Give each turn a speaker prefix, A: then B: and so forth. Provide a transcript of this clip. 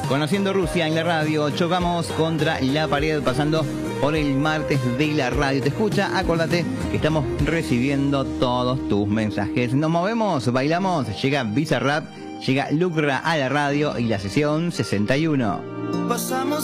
A: Conociendo Rusia en la radio, chocamos contra la pared pasando por el martes de la radio. Te escucha, acuérdate que estamos recibiendo todos tus mensajes. Nos movemos, bailamos, llega Bizarrap, llega Lucra a la radio y la sesión 61.
B: Pasamos